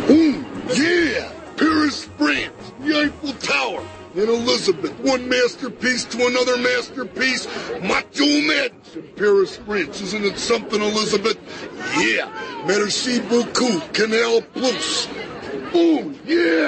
Ooh, yeah! Paris, France, the Eiffel Tower, and Elizabeth, one masterpiece to another masterpiece, Macho Madness in Paris, France. Isn't it something, Elizabeth? Yeah! Merci beaucoup, Canal Plus. Ooh, yeah!